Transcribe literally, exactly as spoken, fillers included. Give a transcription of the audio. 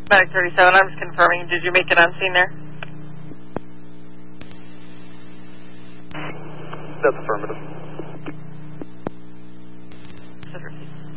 Medic thirty-seven, I'm just confirming. Did you make it on scene there? That's affirmative. Center.